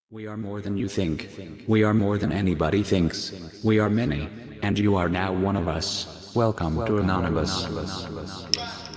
We are more than you think. We are more than anybody thinks. We are many, and you are now one of us. Welcome to Anonymous.